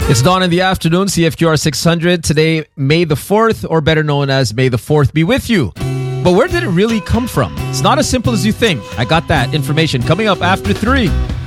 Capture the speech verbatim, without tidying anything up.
It's dawn in the afternoon, C F Q R six hundred. Today, May the fourth, or better known as May the fourth be with you. But where did it really come from? It's not as simple as you think. I got that information coming up after three.